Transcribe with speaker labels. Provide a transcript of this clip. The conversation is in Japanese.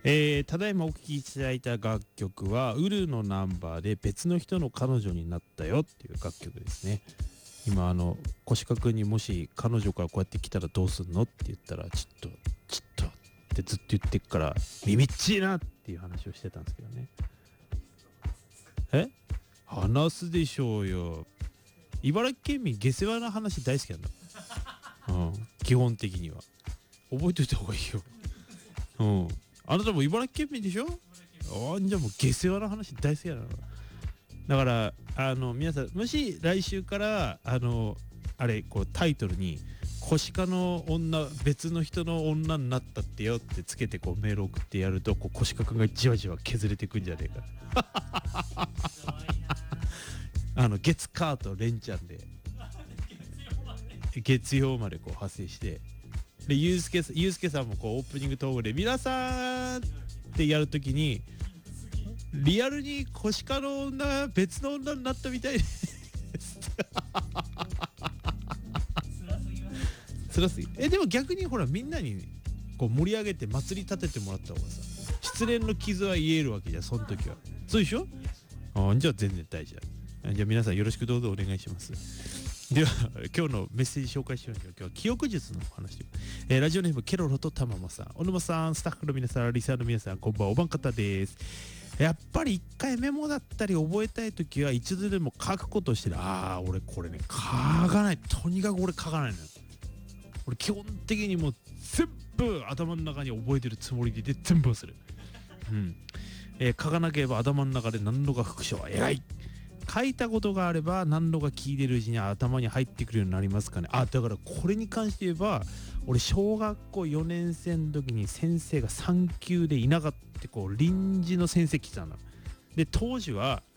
Speaker 1: ただいまお聴きいただいた楽曲はウルのナンバーで別の人の彼女になったよっていう楽曲ですね。今腰掛君にもし彼女からこうやって来たらどうすんのって言ったらちょっとってずっと言ってっから耳っちいなっていう話をしてたんですけどね。話すでしょうよ。茨城県民下世話な話大好きなんだ。基本的には覚えておいた方がいいよ。あなたも茨城県民でしょ。じゃあもう下世話な話大好きだな。だから皆さんもし来週からこうタイトルに腰化の女別の人の女になったってよってつけてこうメール送ってやるとこう腰化くんがじわじわ削れてくんじゃねえか。月火と連チャンで月曜までこう派生してでゆうすけさんもこうオープニングトークで皆さんってやるときにリアルに腰化の女別の女になったみたいです辛すぎでも逆にほらみんなにこう盛り上げて祭り立ててもらった方がさ失恋の傷は癒えるわけじゃん。その時はそうでしょ。じゃあ全然大事だ。じゃあ皆さんよろしくどうぞお願いします。では今日のメッセージ紹介しましょう。今日は記憶術のお話、ラジオネームケロロとたままさん、小沼さん、スタッフの皆さん、リサーの皆さん、こんばんは。おばん方です。やっぱり一回メモだったり覚えたいときは一度でも書くことをしてる。俺これね書かない。とにかく俺書かないのよ。俺基本的にもう全部頭の中に覚えてるつもりで全部する。書かなければ頭の中で何度か復唱は偉い。書いたことがあれば何度か聞いてるうちに頭に入ってくるようになりますかね。だからこれに関して言えば俺小学校4年生の時に先生が産休でいなかったこう臨時の先生来たので当時は